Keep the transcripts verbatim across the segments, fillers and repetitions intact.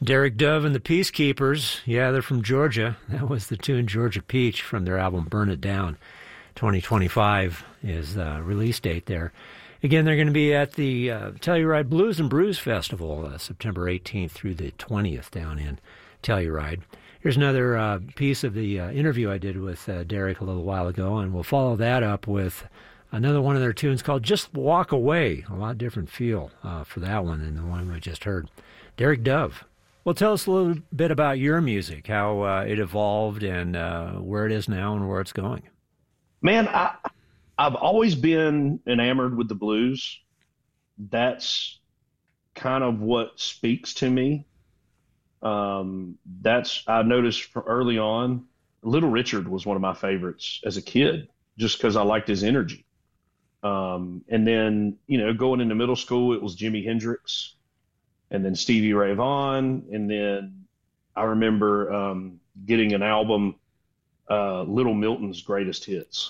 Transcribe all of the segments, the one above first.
Derek Dove and the Peacekeepers. Yeah, they're from Georgia. That was the tune Georgia Peach from their album Burn It Down. twenty twenty-five is the release date there. Again, they're going to be at the uh, Telluride Blues and Brews Festival, uh, September eighteenth through the twentieth down in Telluride. Here's another uh, piece of the uh, interview I did with uh, Derek a little while ago, and we'll follow that up with another one of their tunes called Just Walk Away. A lot different feel uh, for that one than the one we just heard. Derek Dove. Well, tell us a little bit about your music, how uh, it evolved and uh, where it is now and where it's going. Man, I, I've always been enamored with the blues. That's kind of what speaks to me. Um, that's, I noticed from early on, Little Richard was one of my favorites as a kid, just because I liked his energy. Um, and then, you know, going into middle school, it was Jimi Hendrix. And then Stevie Ray Vaughan, and then I remember um, getting an album, uh, Little Milton's Greatest Hits.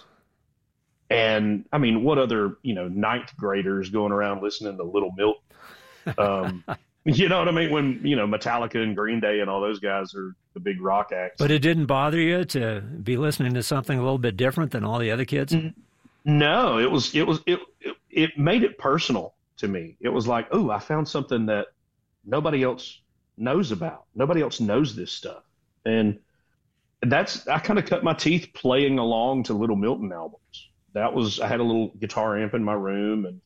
And I mean, what other, you know, ninth graders going around listening to Little Milton? Um, you know what I mean? When, you know, Metallica and Green Day and all those guys are the big rock acts. But it didn't bother you to be listening to something a little bit different than all the other kids? No, it was, it was, it, it, it made it personal to me. It was like, oh, I found something that nobody else knows about. Nobody else knows this stuff. And that's, I kind of cut my teeth playing along to Little Milton albums. That was, I had a little guitar amp in my room, and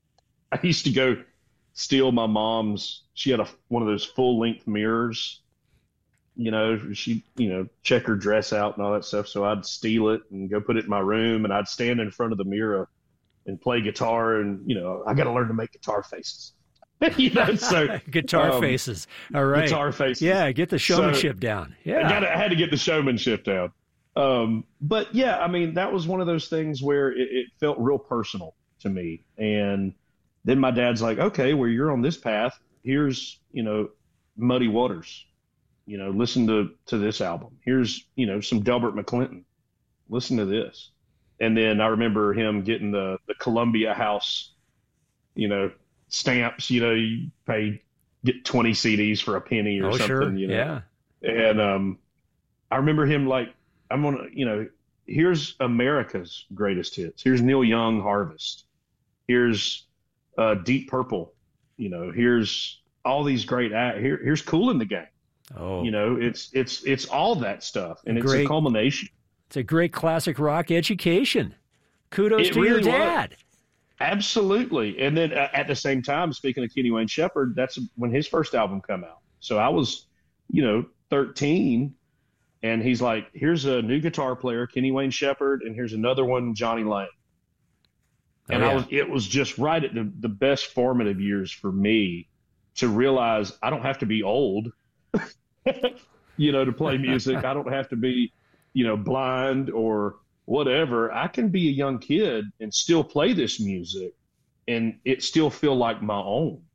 I used to go steal my mom's, she had a, one of those full length mirrors, you know, she, you know, check her dress out and all that stuff. So I'd steal it and go put it in my room, and I'd stand in front of the mirror and play guitar. And, you know, I got to learn to make guitar faces. you know, so guitar um, faces. All right. Guitar faces. Yeah, get the showmanship so, down. Yeah. I, gotta, I had to get the showmanship down. Um, but yeah, I mean, that was one of those things where it, it felt real personal to me. And then my dad's like, okay, well, you're on this path. Here's, you know, Muddy Waters. You know, listen to, to this album. Here's, you know, some Delbert McClinton. Listen to this. And then I remember him getting the, the Columbia House, you know, stamps, you know, you pay, get twenty C Ds for a penny or oh, something, sure. you know. Yeah. And um, I remember him like, I'm going to, you know, here's America's greatest hits. Here's Neil Young, Harvest. Here's uh, Deep Purple. You know, here's all these great, act- here, here's Kool and the Gang. Oh. You know, it's, it's, it's all that stuff. And great, it's a culmination. It's a great classic rock education. Kudos it to really your dad. Was. Absolutely. And then uh, at the same time, speaking of Kenny Wayne Shepherd, that's when his first album come out. So I was, you know, thirteen, and he's like, here's a new guitar player, Kenny Wayne Shepherd, and here's another one, Johnny Lang. And oh, yeah. I was, it was just right at the, the best formative years for me to realize I don't have to be old, you know, to play music. I don't have to be, you know, blind or whatever. I can be a young kid and still play this music and it still feel like my own.